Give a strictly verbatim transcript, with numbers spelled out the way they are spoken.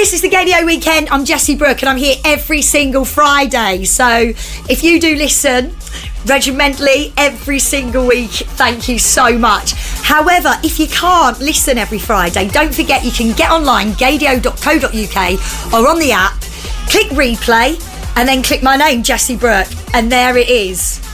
This is the Gaydio Weekend. I'm Jessie Brooke and I'm here every single Friday. So if you do listen regimentally every single week, thank you so much. However, if you can't listen every Friday, don't forget you can get online, gaydio dot co dot uk, or on the app, click replay and then click my name, Jessie Brooke, and there it is.